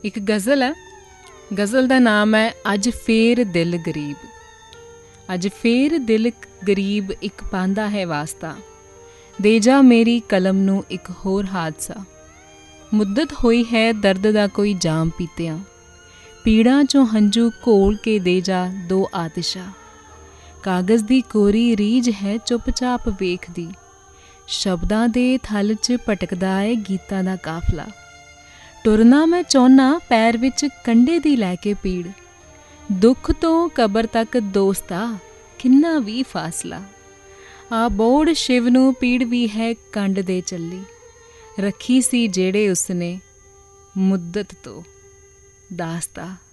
ਇੱਕ ਗਜ਼ਲ ਹੈ। ਗਜ਼ਲ ਦਾ ਨਾਮ ਹੈ ਅੱਜ ਫੇਰ ਦਿਲ ਗਰੀਬ। ਅੱਜ ਫੇਰ ਦਿਲ ਗਰੀਬ ਇੱਕ ਪਾਂਦਾ ਹੈ ਵਾਸਤਾ, ਦੇ ਜਾ ਮੇਰੀ ਕਲਮ ਨੂੰ ਇੱਕ ਹੋਰ ਹਾਦਸਾ। ਮੁੱਦਤ ਹੋਈ ਹੈ ਦਰਦ ਦਾ ਕੋਈ ਜਾਮ ਪੀਤਿਆਂ, ਪੀੜਾਂ 'ਚੋਂ ਹੰਝੂ ਘੋਲ ਕੇ ਦੇ ਜਾ ਦੋ ਆਤਿਸ਼ਾਂ। ਕਾਗਜ਼ ਦੀ ਕੋਰੀ ਰੀਝ ਹੈ ਚੁੱਪ-ਚਾਪ ਵੇਖਦੀ, ਸ਼ਬਦਾਂ ਦੇ ਥਲ 'ਚ ਭਟਕਦਾ ਏ ਗੀਤਾਂ ਦਾ ਕਾਫਲਾ। ਟੁਰਨਾ ਮੈਂ ਚਾਹੁੰਨਾ ਪੈਰ ਵਿੱਚ ਕੰਢੇ ਦੀ ਲੈ ਕੇ ਪੀੜ, ਦੁੱਖ ਤੋਂ ਕਬਰ ਤੱਕ ਦੋਸਤਾ ਕਿੰਨਾ ਵੀ ਫਾਸਲਾ। ਆ ਬੋੜ ਸ਼ਿਵ ਨੂੰ ਪੀੜ ਵੀ ਹੈ ਕੰਡ ਦੇ ਚੱਲੀ, ਰੱਖੀ ਸੀ ਜਿਹੜੇ ਉਸਨੇ ਮੁੱਦਤ ਤੋਂ ਦਾਸਤਾ।